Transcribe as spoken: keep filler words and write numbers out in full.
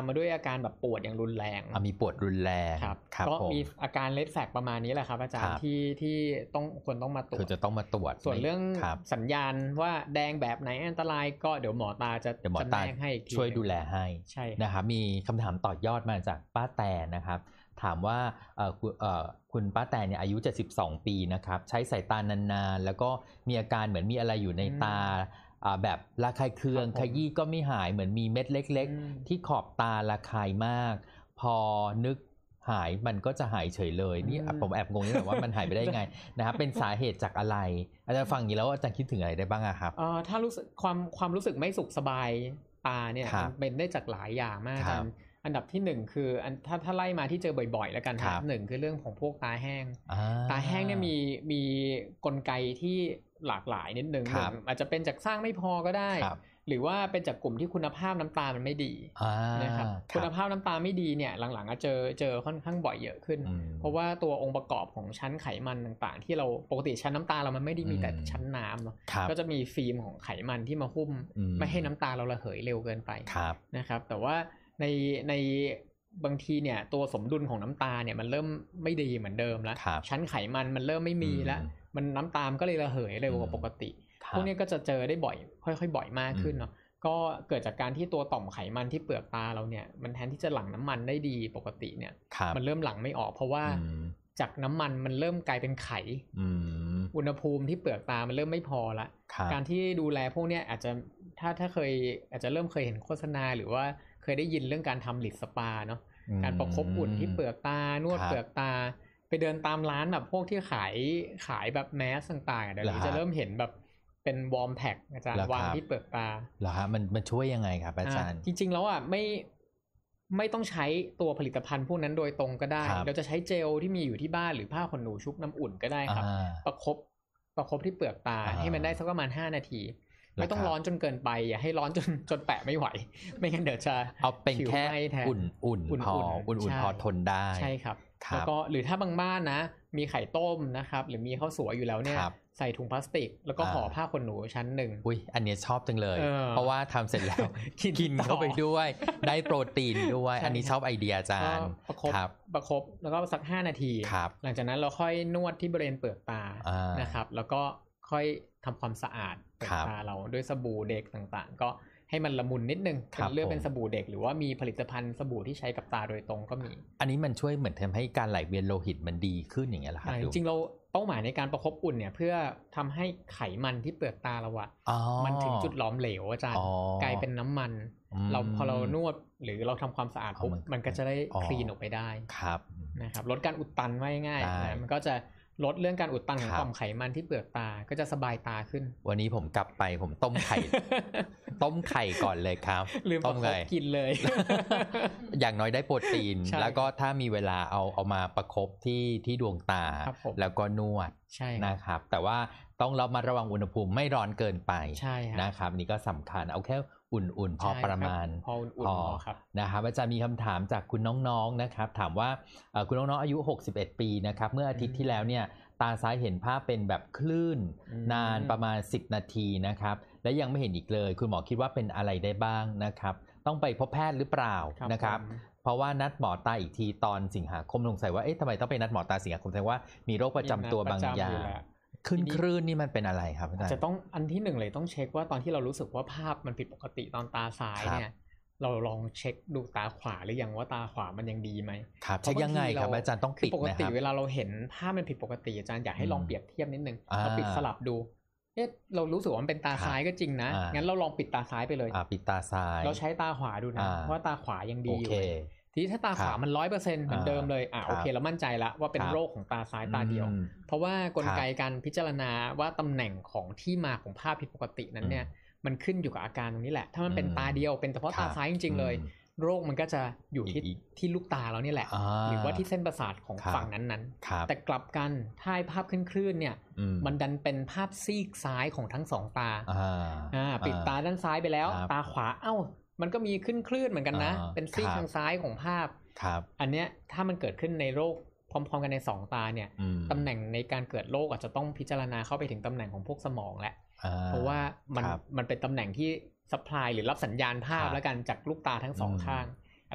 มาด้วยอาการแบบปวดอย่างรุนแรงมีปวดรุนแรงครับก็มีอาการเลดแฟลกประมาณนี้แหละครับอาจารย์ที่ที่ต้องควรต้องมาตรวจคือจะต้องมาตรวจส่วนเรื่องสัญญาณว่าแดงแบบไหนอันตรายก็เดี๋ยวหมอตาจะเดี๋ยวหมอตาช่วยดูแลให้ใช่นะครับมีคำถามต่อยอดมาจากป้าแตนนะครับถามว่าเอ่อเอ่อคุณป้าแตนเนี่ยอายุเจ็ดสิบสองปีนะครับใช้สายตานานๆแล้วก็มีอาการเหมือนมีอะไรอยู่ในตาแบบระคายเคืองขยี้ก็ไม่หายเหมือนมีเม็ดเล็กๆที่ขอบตาระคายมากพอนึกหายมันก็จะหายเฉยเลยนี่ผมแอบงงนิดหน่อยว่ามันหายไปได้ไงนะครับเป็นสาเหตุจากอะไรอาจารย์ฟังอย่างนี้แล้วอาจารย์คิดถึงอะไรได้บ้างครับเอ่อถ้ารู้สึกความความรู้สึกไม่สุขสบายตาเนี่ยมันเป็นได้จากหลายอย่างมากอาจารย์อันดับที่หนึ่งคืออันถ้าถ้าไล่มาที่เจอบ่อยๆแล้วกันครับหนึ่งคือเรื่องของพวกตาแห้งตาแห้งเนี่ยมีมีกลไกที่หลากหลายนิดนึงหนึ่งอาจจะเป็นจากสร้างไม่พอก็ได้หรือว่าเป็นจากกลุ่มที่คุณภาพน้ำตามันไม่ดีนะครับคุณภาพน้ำตาไม่ดีเนี่ยหลังๆก็เจอเจอค่อนข้างบ่อยเยอะขึ้นเพราะว่าตัวองค์ประกอบของชั้นไขมันต่างๆที่เราปกติชั้นน้ำตาเรามันไม่ได้มีแต่ชั้นน้ำเนาะก็จะมีฟิล์มของไขมันที่มาหุ้มไม่ให้น้ำตาเราระเหยเร็วเกินไปนะครับแต่ว่าในในบางทีเนี่ยตัวสมดุลของน้ำตาเนี่ยมันเริ่มไม่ดีเหมือนเดิมแล้วชั้นไขมันมันเริ่มไม่มีแล้วมันน้ำตามก็เลยระเหยเร็วกว่าปกติพวกนี้ก็จะเจอได้บ่อยค่อยๆบ่อยมากขึ้นเนาะก็เกิดจากการที่ตัวต่อมไขมันที่เปลือกตาเราเนี่ยมันแทนที่จะหลั่งน้ำมันได้ดีปกติเนี่ยมันเริ่มหลั่งไม่ออกเพราะว่าจากน้ำมันมันเริ่มกลายเป็นไขอุณหภูมิที่เปลือกตามันเริ่มไม่พอละการที่ดูแลพวกนี้อาจจะถ้าถ้าเคยอาจจะเริ่มเคยเห็นโฆษณาหรือว่าเคยได้ยินเรื่องการทำลิดสปาเนาะการประคบอุ่นที่เปลือกตานวดเปลือกตาไปเดินตามร้านแบบพวกที่ขายขายแบบแมสต่างๆเดี๋ยวนี้จะเริ่มเห็นแบบเป็นวอร์มแพ็กอาจารย์วางที่เปลือกตาเหรอฮะมันมันช่วยยังไงครับอาจารย์จริงๆแล้วอ่ะไม่ไม่ต้องใช้ตัวผลิตภัณฑ์พวกนั้นโดยตรงก็ได้เราจะใช้เจลที่มีอยู่ที่บ้านหรือผ้าขนหนูชุบน้ำอุ่นก็ได้ครับประคบประคบที่เปลือกตาให้มันได้สักประมาณห้านาทีไม่ต้องร้อนจนเกินไปอย่าให้ร้อนจนจนแปะไม่ไหวไม่งั้นเดี๋ยวจะเอาเป็นแค่อุ่นอุ่นพออุ่นอุ่นพอทนได้ใช่ครับแล้วก็หรือถ้าบางบ้านนะมีไข่ต้มนะครับหรือมีข้าวสวยอยู่แล้วเนี่ยใส่ถุงพลาสติกแล้วก็ห่อผ้าขนหนูชั้นหนึ่งอุ้ยอันนี้ชอบจังเลยเพราะว่าทำเสร็จแล้วกินเข้าไปด้วยได้โปรตีนด้วยอันนี้ชอบไอเดียอาจารย์ประคบประคบแล้วก็สักห้านาทีหลังจากนั้นเราค่อยนวดที่บริเวณเปลือกตานะครับแล้วก็ค่อยทำความสะอาดเปลือกตาเราด้วยสบู่เด็กต่างๆก็ให้มันละมุนนิดนึงเลือกเป็นสบู่เด็กหรือว่ามีผลิตภัณฑ์สบู่ที่ใช้กับตาโดยตรงก็มีอันนี้มันช่วยเหมือนทำให้การไหลเวียนโลหิตมันดีขึ้นอย่างเงี้ยเหรอครับจริงๆเราเป้าหมายในการประคบอุ่นเนี่ยเพื่อทำให้ไขมันที่เปลือกตาเราอะมันถึงจุดหลอมเหลวอาจารย์กลายเป็นน้ำมันเราพอเรานวดหรือเราทำความสะอาดปุ๊บมันก็จะได้คลีนออกไปได้นะครับลดการอุดตันไว้ง่ายนะมันก็จะลดเรื่องการอุดตันของต่อมไขมันที่เปลือกตาก็จะสบายตาขึ้นวันนี้ผมกลับไปผมต้มไข่ ต้มไข่ก่อนเลยครับลืมประคบกินเลยอย่างน้อยได้โปรตีนแล้วก็ถ้ามีเวลาเอาเอามาประคบที่ที่ดวงตาแล้วก็นวดนะครับแต่ว่าต้องระมัดระวังอุณหภูมิไม่ร้อนเกินไปนะครับนี่ก็สำคัญเอาแค่อุ่นๆพอประมาณพออุ่นๆครับนะครับอาจารย์มีคำถามจากคุณน้องๆนะครับถามว่าคุณน้องๆอายุหกสิบเอ็ดปีนะครับเมื่ออาทิตย์ที่แล้วเนี่ยตาซ้ายเห็นภาพเป็นแบบคลื่นนานประมาณสิบนาทีนะครับและยังไม่เห็นอีกเลยคุณหมอคิดว่าเป็นอะไรได้บ้างนะครับต้องไปพบแพทย์หรือเปล่านะครับเพราะว่านัดหมอตาอีกทีตอนสิงหาคมสงสัยว่าเอ๊ะทำไมต้องไปนัดหมอตาสิงหาคมแสดงว่ามีโรคประจำตัวบางอย่างขึ้นคลื่นนี่มันเป็นอะไรครับอาจารย์จะต้องอันที่หนึ่งเลยต้องเช็คว่าตอนที่เรารู้สึกว่าภาพมันผิดปกติตอนตาซ้ายเนี่ยเราลองเช็คดูตาขวาหรือยังว่าตาขวามันยังดีไหมครับเช็คยังไงครับอาจารย์ต้องปิดปกติเวลาเราเห็นภาพมันผิดปกติอาจารย์อยากให้ลองเปรียบเทียบนิดนึงเราปิดสลับดูเอ๊ะเรารู้สึกว่ามันเป็นตาซ้ายก็จริงนะงั้นเราลองปิดตาซ้ายไปเลยปิดตาซ้ายเราใช้ตาขวาดูนะว่าตาขวายังดีอยู่ทีนี้ถ้าตาขวามัน ร้อยเปอร์เซ็นต์ เหมือนเดิมเลยอ่ะโอเคเรามั่นใจแล้วว่าเป็นโรคของตาซ้ายตาเดียวเพราะว่ากลไกการพิจารณาว่าตำแหน่งของที่มาของภาพผิดปกตินั้นเนี่ยมันขึ้นอยู่กับอาการตรงนี้แหละถ้ามันเป็นตาเดียวเป็นเฉพาะตาซ้ายจริงๆเลยโรคมันก็จะอยู่ที่ที่ลูกตาเรานี่แหละหรือว่าที่เส้นประสาทของฝั่งนั้นๆแต่กลับกันถ้าภาพขึ้นคลื่นเนี่ยมันดันเป็นภาพซีกซ้ายของทั้งสองตาปิดตาด้านซ้ายไปแล้วตาขวาเอ้ามันก็มีขึ้นคลื่นเหมือนกันนะเป็นซีกทางซ้ายของภาพอันเนี้ยถ้ามันเกิดขึ้นในโรคพร้อมๆกันในสองตาเนี่ยตำแหน่งในการเกิดโรคอาจจะต้องพิจารณาเข้าไปถึงตำแหน่งของพวกสมองแหละเพราะว่ามันมันเป็นตำแหน่งที่ซัพพลายหรือรับสัญญาณภาพแล้วกันจากลูกตาทั้งสองข้าง